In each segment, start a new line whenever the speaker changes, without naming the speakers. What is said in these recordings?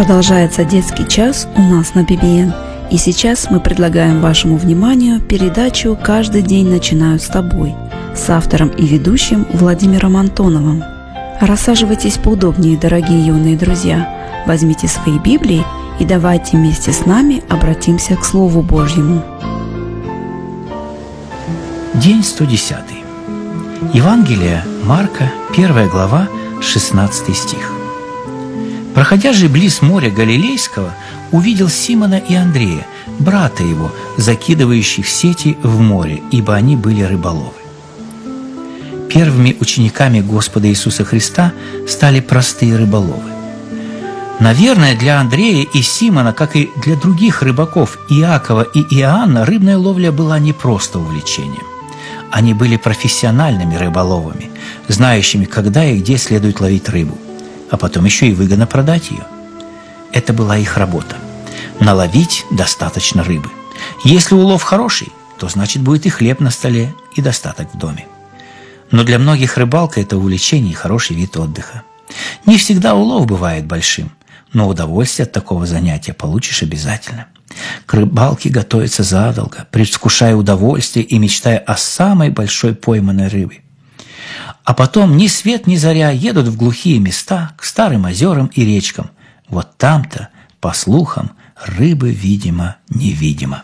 Продолжается детский час у нас на ББН. И сейчас мы предлагаем вашему вниманию передачу «Каждый день начинаю с тобой» с автором и ведущим Владимиром Антоновым. Рассаживайтесь поудобнее, дорогие юные друзья. Возьмите свои Библии и давайте вместе с нами обратимся к Слову Божьему.
День 110. Евангелие Марка, 1 глава, 16 стих. «Проходя же близ моря Галилейского, увидел Симона и Андрея, брата его, закидывающих сети в море, ибо они были рыболовы». Первыми учениками Господа Иисуса Христа стали простые рыболовы. Наверное, для Андрея и Симона, как и для других рыбаков Иакова и Иоанна, рыбная ловля была не просто увлечением. Они были профессиональными рыболовами, знающими, когда и где следует ловить рыбу, а потом еще и выгодно продать ее. Это была их работа – наловить достаточно рыбы. Если улов хороший, то значит будет и хлеб на столе, и достаток в доме. Но для многих рыбалка – это увлечение и хороший вид отдыха. Не всегда улов бывает большим, но удовольствие от такого занятия получишь обязательно. К рыбалке готовятся задолго, предвкушая удовольствие и мечтая о самой большой пойманной рыбе. А потом ни свет ни заря едут в глухие места, к старым озерам и речкам. Вот там-то, по слухам, рыбы видимо-невидимо.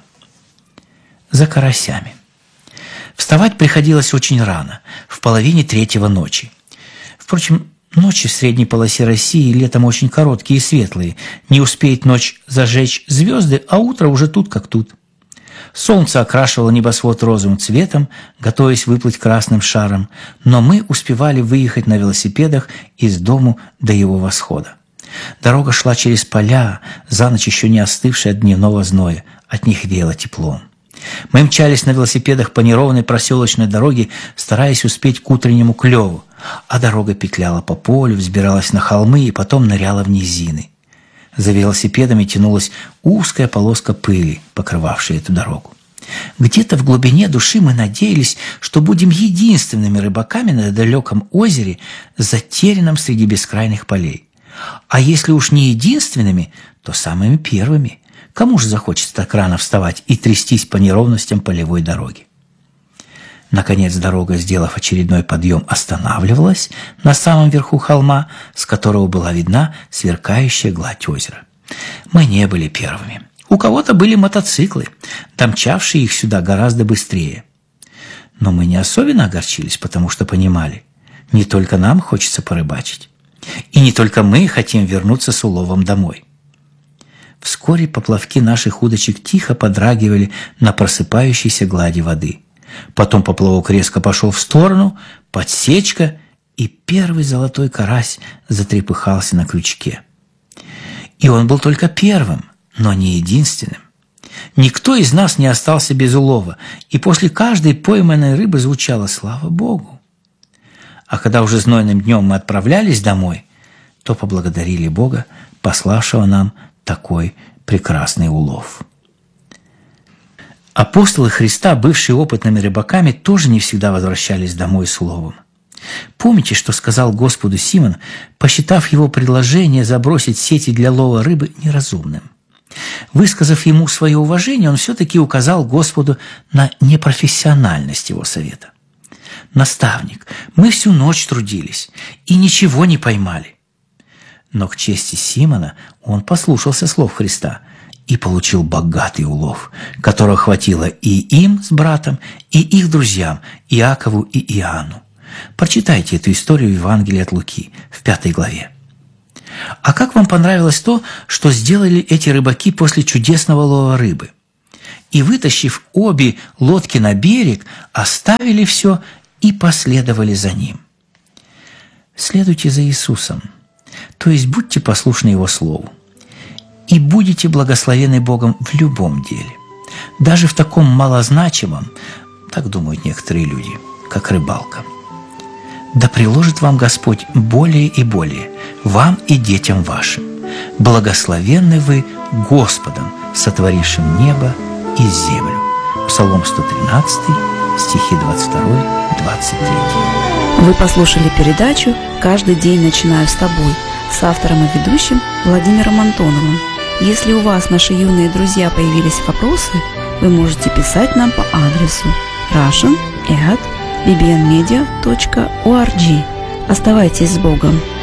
За карасями. Вставать приходилось очень рано, в половине 3-го ночи. Впрочем, ночи в средней полосе России летом очень короткие и светлые. Не успеет ночь зажечь звезды, а утро уже тут как тут. Солнце окрашивало небосвод розовым цветом, готовясь выплыть красным шаром, но мы успевали выехать на велосипедах из дому до его восхода. Дорога шла через поля, за ночь еще не остывшие от дневного зноя, от них веяло теплом. Мы мчались на велосипедах по неровной проселочной дороге, стараясь успеть к утреннему клеву, а дорога петляла по полю, взбиралась на холмы и потом ныряла в низины. За велосипедами тянулась узкая полоска пыли, покрывавшая эту дорогу. Где-то в глубине души мы надеялись, что будем единственными рыбаками на далеком озере, затерянном среди бескрайних полей. А если уж не единственными, то самыми первыми. Кому же захочется так рано вставать и трястись по неровностям полевой дороги? Наконец дорога, сделав очередной подъем, останавливалась на самом верху холма, с которого была видна сверкающая гладь озера. Мы не были первыми. У кого-то были мотоциклы, домчавшие их сюда гораздо быстрее. Но мы не особенно огорчились, потому что понимали, не только нам хочется порыбачить. И не только мы хотим вернуться с уловом домой. Вскоре поплавки наших удочек тихо подрагивали на просыпающейся глади воды. Потом поплавок резко пошел в сторону, подсечка, и первый золотой карась затрепыхался на крючке. И он был только первым, но не единственным. Никто из нас не остался без улова, и после каждой пойманной рыбы звучало «Слава Богу!». А когда уже знойным днем мы отправлялись домой, то поблагодарили Бога, пославшего нам такой прекрасный улов. Апостолы Христа, бывшие опытными рыбаками, тоже не всегда возвращались домой с уловом. Помните, что сказал Господу Симон, посчитав его предложение забросить сети для лова рыбы неразумным? Высказав ему свое уважение, он все-таки указал Господу на непрофессиональность его совета. «Наставник, мы всю ночь трудились и ничего не поймали». Но к чести Симона он послушался слов Христа и получил богатый улов, которого хватило и им с братом, и их друзьям Иакову и Иоанну. Прочитайте эту историю в Евангелии от Луки в 5 главе. А как вам понравилось то, что сделали эти рыбаки после чудесного лова рыбы? И, вытащив обе лодки на берег, оставили все и последовали за ним. Следуйте за Иисусом, то есть будьте послушны Его Слову, и будете благословены Богом в любом деле, даже в таком малозначимом, так думают некоторые люди, как рыбалка. Да приложит вам Господь более и более, вам и детям вашим. Благословенны вы Господом, сотворившим небо и землю. Псалом 113, стихи 22-23.
Вы послушали передачу «Каждый день начинаю с тобой» с автором и ведущим Владимиром Антоновым. Если у вас, наши юные друзья, появились вопросы, вы можете писать нам по адресу russian@bbnmedia.org. Оставайтесь с Богом!